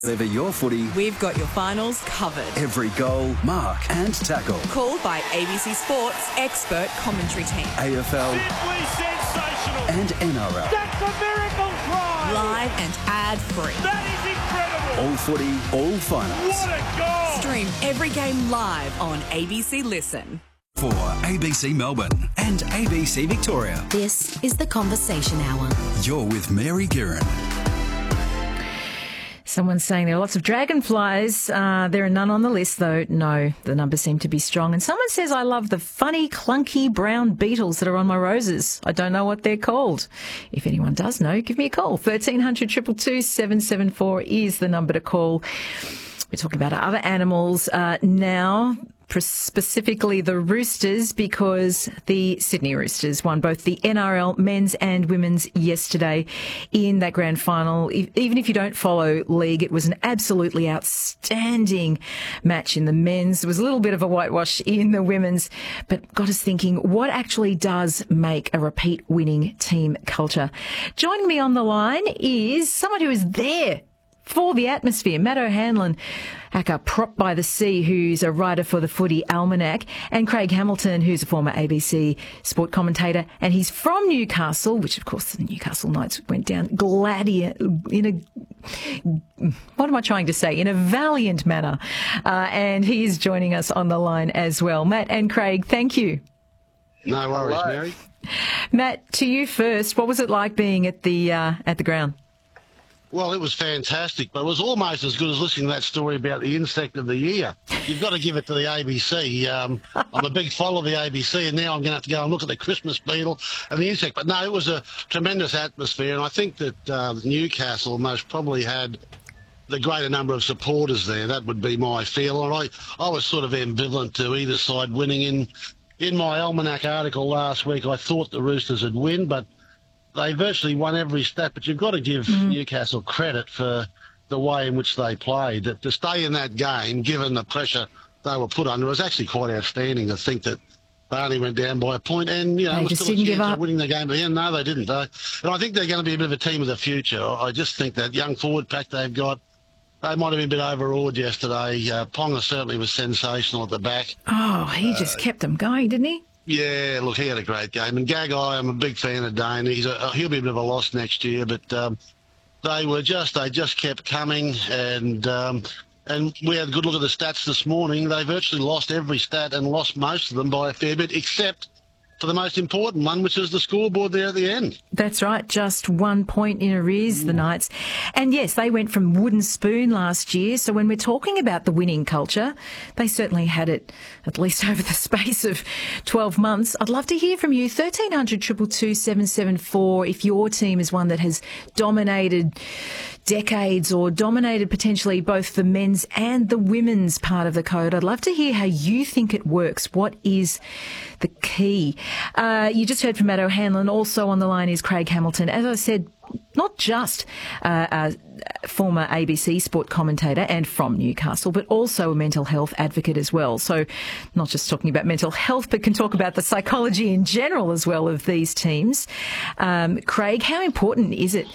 Whatever your footy, we've got your finals covered. Every goal, mark and tackle. Called by ABC Sports expert commentary team. AFL. Simply sensational. And NRL. That's a miracle try. Live and ad-free. That is incredible. All footy, all finals. What a goal. Stream every game live on ABC Listen. For ABC Melbourne and ABC Victoria. This is the Conversation Hour. You're with Mary Guerin. Someone's saying there are lots of dragonflies. There are none on the list, though. No, the numbers seem to be strong. And someone says, I love the funny, clunky brown beetles that are on my roses. I don't know what they're called. If anyone does know, give me a call. 1300 222 774 is the number to call. We're talking about other animals now, specifically the Roosters, because the Sydney Roosters won both the NRL men's and women's yesterday in that grand final. Even if you don't follow league, it was an absolutely outstanding match in the men's. There was a little bit of a whitewash in the women's, but got us thinking, what actually does make a repeat winning team culture? Joining me on the line is someone who is there for the atmosphere, Matt O'Hanlon, aka Prop by the Sea, who's a writer for the Footy Almanac, and Craig Hamilton, who's a former ABC sport commentator, and he's from Newcastle, which of course the Newcastle Knights went down in a valiant manner, and he is joining us on the line as well. Matt and Craig, thank you. No worries, Mary. Matt, to you first. What was it like being at the ground? Well, it was fantastic, but it was almost as good as listening to that story about the insect of the year. You've got to give it to the ABC. I'm a big follower of the ABC, and now I'm going to have to go and look at the Christmas beetle and the insect. But no, it was a tremendous atmosphere, and I think that Newcastle most probably had the greater number of supporters there. That would be my feel. And I was sort of ambivalent to either side winning. In my Almanac article last week, I thought the Roosters would win, but they virtually won every stat, but you've got to give Newcastle credit for the way in which they played. That to stay in that game, given the pressure they were put under, was actually quite outstanding. To think that they only went down by a point, and they was just still didn't a chance give up. of winning the game. But yeah, no, they didn't. And I think they're going to be a bit of a team of the future. I just think that young forward pack they've got, they might have been a bit overawed yesterday. Ponga certainly was sensational at the back. Oh, he just kept them going, didn't he? Yeah, look, he had a great game. And Gagai, I'm a big fan of Dane. He'll be a bit of a loss next year, but they just kept coming, and we had a good look at the stats this morning. They virtually lost every stat and lost most of them by a fair bit, except for the most important one, which is the scoreboard there at the end. That's right, just 1 point in arrears, the Knights. And yes, they went from wooden spoon last year, so when we're talking about the winning culture, they certainly had it at least over the space of 12 months. I'd love to hear from you, 1300 222 774, if your team is one that has dominated decades or dominated potentially both the men's and the women's part of the code. I'd love to hear how you think it works. What is the key? You just heard from Matt O'Hanlon. Also on the line is Craig Hamilton. As I said, not just a former ABC sport commentator and from Newcastle, but also a mental health advocate as well. So not just talking about mental health, but can talk about the psychology in general as well of these teams. Craig, how important is it,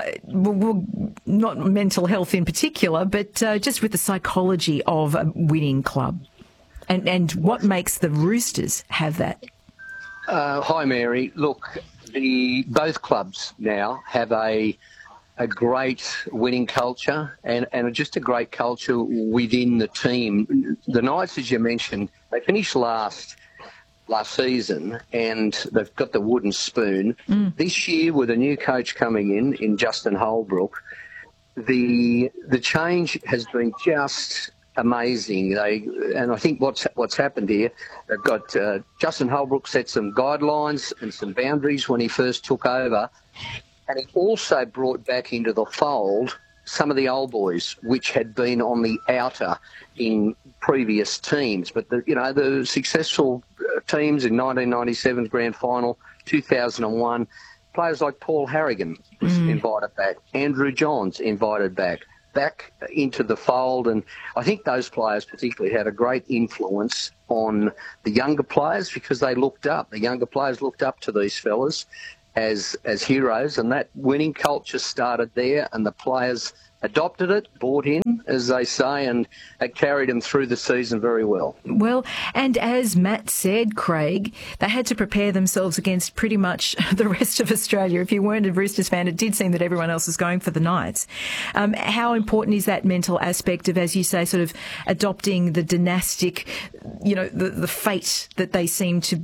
not mental health in particular, but just with the psychology of a winning club? And what makes the Roosters have that? Hi, Mary. Look, both clubs now have a great winning culture and just a great culture within the team. The Knights, as you mentioned, they finished last season and they've got the wooden spoon. This year, with a new coach coming in Justin Holbrook, the change has been just amazing. And I think what's happened here, they've got Justin Holbrook set some guidelines and some boundaries when he first took over, and he also brought back into the fold some of the old boys, which had been on the outer in previous teams. But the successful teams in 1997's grand final, 2001, players like Paul Harrigan was invited back, Andrew Johns invited back into the fold, and I think those players particularly had a great influence on the younger players because they looked up. The younger players looked up to these fellas as heroes, and that winning culture started there, and the players adopted it, bought in, as they say, and it carried them through the season very well. Well, and as Matt said, Craig, they had to prepare themselves against pretty much the rest of Australia. If you weren't a Roosters fan, it did seem that everyone else was going for the Knights. How important is that mental aspect of, as you say, sort of adopting the dynastic, the fate that they seem to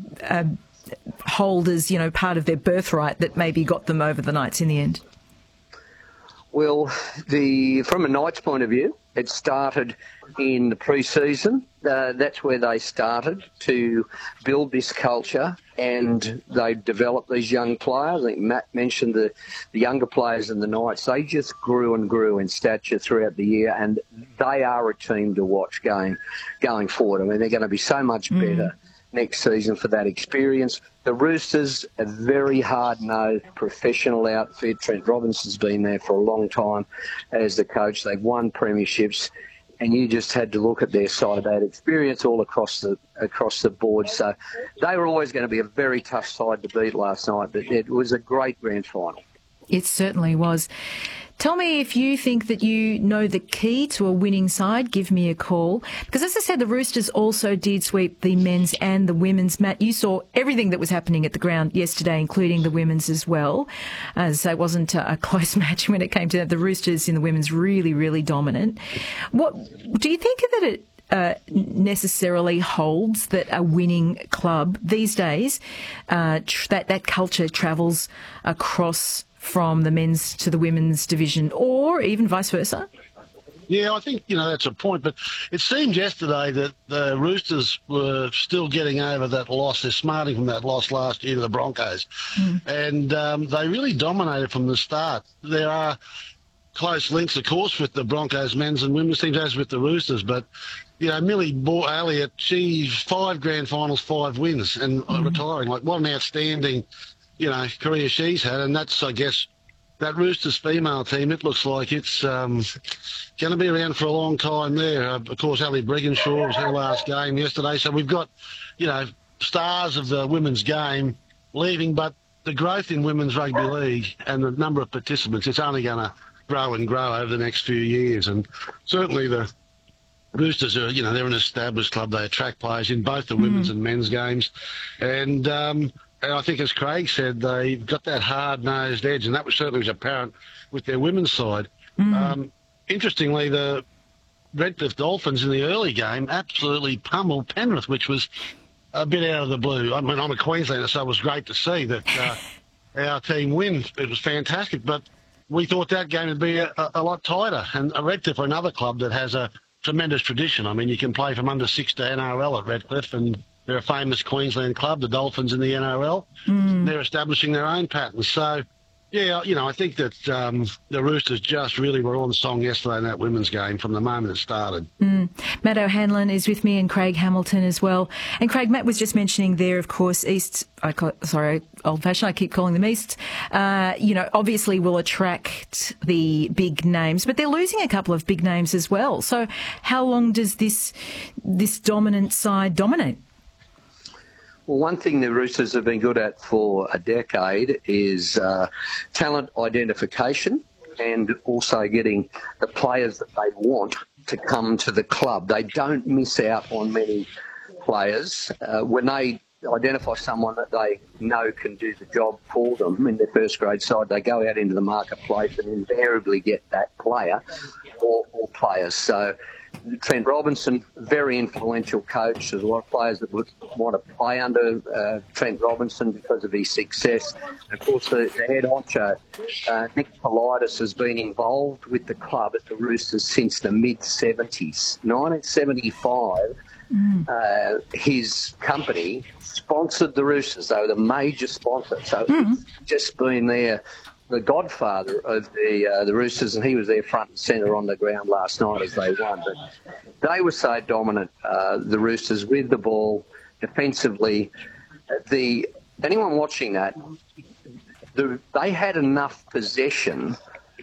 hold as, part of their birthright that maybe got them over the Knights in the end? Well, from a Knights point of view, it started in the pre-season. That's where they started to build this culture, and they developed these young players. I think Matt mentioned the younger players in the Knights. They just grew and grew in stature throughout the year, and they are a team to watch going forward. I mean, they're going to be so much better next season for that experience. The Roosters, a very hard-nosed professional outfit. Trent Robinson's been there for a long time as the coach. They've won premierships, and you just had to look at their side. They had experience all across the board. So they were always going to be a very tough side to beat last night, but it was a great grand final. It certainly was. Tell me if you think that you know the key to a winning side. Give me a call. Because as I said, the Roosters also did sweep the men's and the women's. Matt, you saw everything that was happening at the ground yesterday, including the women's as well. As it wasn't a close match when it came to that. The Roosters in the women's really, really dominant. What do you think that it necessarily holds that a winning club these days, that culture travels across from the men's to the women's division, or even vice versa? Yeah, I think, that's a point. But it seemed yesterday that the Roosters were still getting over that loss. They're smarting from that loss last year to the Broncos. And they really dominated from the start. There are close links, of course, with the Broncos men's and women's teams, as with the Roosters. But, Millie Elliott, she's 5 grand finals, 5 wins, and retiring. Like, what an outstanding career she's had, and that's, I guess, that Roosters female team. It looks like it's going to be around for a long time there. Of course, Ali Brigginshaw was her last game yesterday, so we've got, stars of the women's game leaving, but the growth in women's rugby league and the number of participants, it's only going to grow and grow over the next few years. And certainly the Roosters are, they're an established club. They attract players in both the women's and men's games, and I think, as Craig said, they've got that hard-nosed edge, and that certainly was apparent with their women's side. Interestingly, the Redcliffe Dolphins in the early game absolutely pummeled Penrith, which was a bit out of the blue. I mean, I'm a Queenslander, so it was great to see that our team win. It was fantastic, but we thought that game would be a lot tighter. And Redcliffe are another club that has a tremendous tradition. I mean, you can play from under 6 to NRL at Redcliffe, and they're a famous Queensland club, the Dolphins in the NRL. They're establishing their own patterns. So, yeah, I think that the Roosters just really were on song yesterday in that women's game from the moment it started. Matt O'Hanlon is with me, and Craig Hamilton as well. And Craig, Matt was just mentioning there, of course, old-fashioned, I keep calling them East, obviously will attract the big names, but they're losing a couple of big names as well. So how long does this dominant side dominate? Well, one thing the Roosters have been good at for a decade is talent identification, and also getting the players that they want to come to the club. They don't miss out on many players. When they identify someone that they know can do the job for them in their first grade side, they go out into the marketplace and invariably get that player or players. So Trent Robinson, very influential coach. There's a lot of players that would want to play under Trent Robinson because of his success. Of course, the head honcho, Nick Politis, has been involved with the club at the Roosters since the mid-70s. 1975, his company sponsored the Roosters. They were the major sponsor. So it's just been there. The godfather of the Roosters, and he was there front and centre on the ground last night as they won. But they were so dominant, the Roosters, with the ball, defensively. Anyone watching that, they had enough possession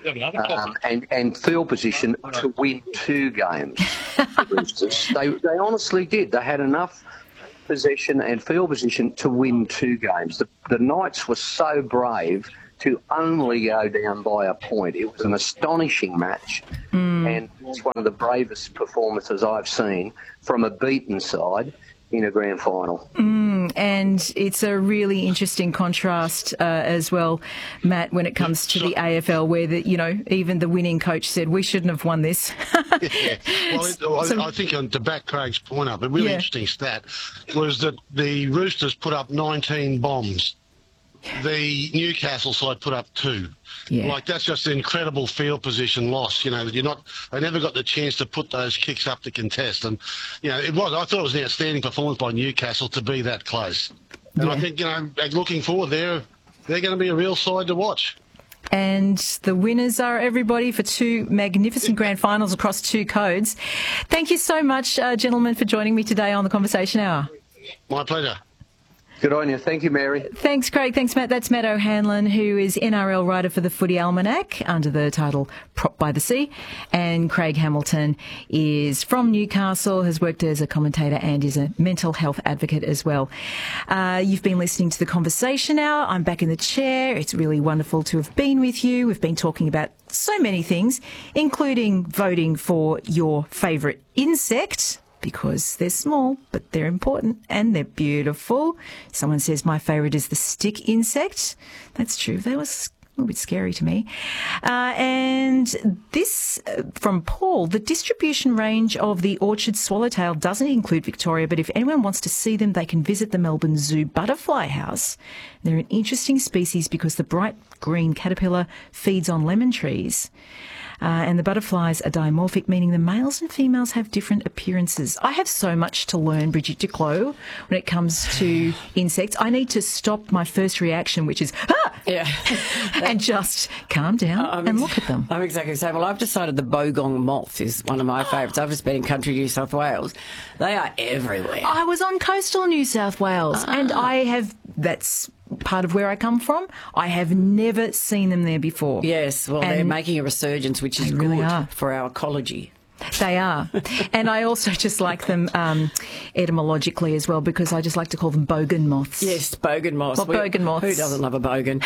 and field position to win 2 games. The Roosters. They honestly did. They had enough possession and field position to win 2 games. The Knights were so brave to only go down by a point. It was an astonishing match, and it's one of the bravest performances I've seen from a beaten side in a grand final. And it's a really interesting contrast as well, Matt, when it comes to the AFL, where even the winning coach said we shouldn't have won this. Yeah. Well, I think to back Craig's point up, a really interesting stat was that the Roosters put up 19 bombs. The Newcastle side put up 2. Yeah. That's just an incredible field position loss. They never got the chance to put those kicks up to contest. And, I thought it was an outstanding performance by Newcastle to be that close. And I think, looking forward, they're going to be a real side to watch. And the winners are everybody for 2 magnificent grand finals across 2 codes. Thank you so much, gentlemen, for joining me today on the Conversation Hour. My pleasure. Good on you. Thank you, Mary. Thanks, Craig. Thanks, Matt. That's Matt O'Hanlon, who is NRL writer for the Footy Almanac under the title Prop by the Sea. And Craig Hamilton is from Newcastle, has worked as a commentator and is a mental health advocate as well. You've been listening to the Conversation Hour. I'm back in the chair. It's really wonderful to have been with you. We've been talking about so many things, including voting for your favourite insect, because they're small, but they're important and they're beautiful. Someone says my favourite is the stick insect. That's true. That was a little bit scary to me. And this from Paul, the distribution range of the orchard swallowtail doesn't include Victoria, but if anyone wants to see them, they can visit the Melbourne Zoo Butterfly House. They're an interesting species because the bright green caterpillar feeds on lemon trees. And the butterflies are dimorphic, meaning the males and females have different appearances. I have so much to learn, Bridget Duclos, when it comes to insects. I need to stop my first reaction, which is, and just calm down and look at them. I'm exactly the same. Well, I've decided the bogong moth is one of my favourites. I've just been in country New South Wales. They are everywhere. I was on coastal New South Wales, and that's part of where I come from. I have never seen them there before. Yes, well, they're making a resurgence, which is really good for our ecology. They are. And I also just like them etymologically as well, because I just like to call them bogan moths. Yes, bogan moths. Well, bogan moths. Who doesn't love a bogan?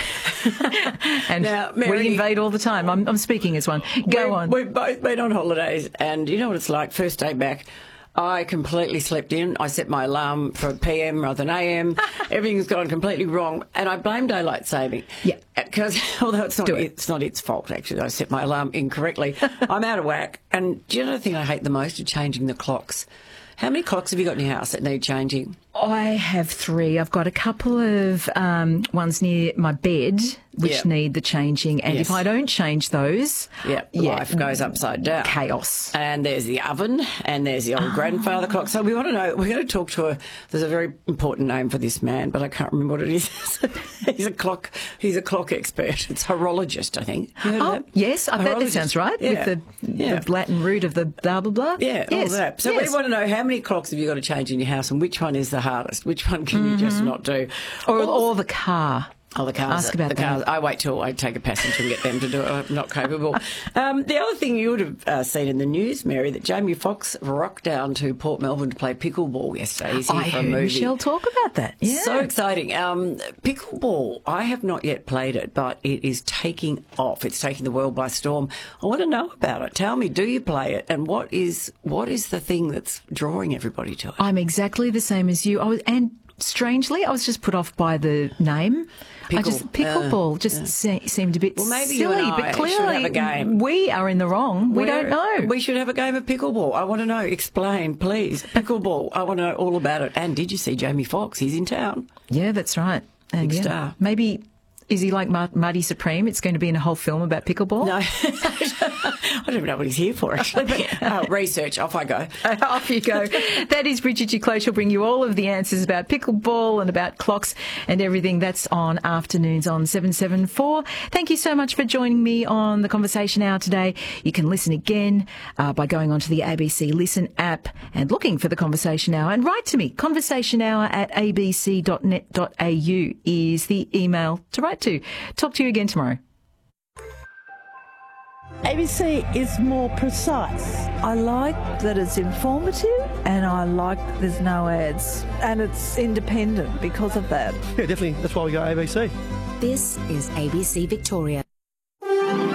And now, Mary, we invade all the time. I'm speaking as one. Go on. We've both been on holidays, and you know what it's like, first day back, I completely slept in. I set my alarm for PM rather than AM. Everything's gone completely wrong. And I blame daylight saving. Yeah. Because, although it's not its fault, actually. I set my alarm incorrectly. I'm out of whack. And do you know the thing I hate the most? Is changing the clocks. How many clocks have you got in your house that need changing? I have 3. I've got a couple of ones near my bed which need the changing, and if I don't change those, life goes upside down. Chaos. And there's the oven, and there's the old grandfather clock. So we want to know, we're going to talk to there's a very important name for this man, but I can't remember what it is. He's a clock expert. It's horologist, I think. Yes, that sounds right, with the Latin root of the blah, blah, blah. Yeah, all that. So we want to know, how many clocks have you got to change in your house, and which one is the hardest? Which one can you just not do? Or the car. Oh, the cars. Ask about the cars. I wait till I take a passenger and get them to do it. I'm not capable. The other thing you would have seen in the news, Mary, that Jamie Foxx rocked down to Port Melbourne to play pickleball yesterday. He's here for a movie. I heard Michelle talk about that. Yeah. So exciting. Pickleball, I have not yet played it, but it is taking off. It's taking the world by storm. I want to know about it. Tell me, do you play it? And what is the thing that's drawing everybody to it? I'm exactly the same as you. Strangely, I was just put off by the name. Pickleball seemed a bit maybe silly, you and I but clearly should have a game. We are in the wrong. We don't know. We should have a game of pickleball. I want to know. Explain, please. Pickleball. I want to know all about it. And did you see Jamie Foxx? He's in town. Yeah, that's right. Big star. Maybe... Is he like Marty Supreme? It's going to be in a whole film about pickleball? No. I don't even know what he's here for, actually. But, research. Off I go. Off you go. That is Bridget Duclos. She'll bring you all of the answers about pickleball and about clocks and everything. That's on afternoons on 774. Thank you so much for joining me on the Conversation Hour today. You can listen again by going onto the ABC Listen app and looking for the Conversation Hour. And write to me. conversationhour@abc.net.au is the email to write to. Talk to you again tomorrow. ABC is more precise. I like that it's informative, and I like there's no ads, and it's independent because of that. Yeah, definitely. That's why we go ABC. This is ABC Victoria.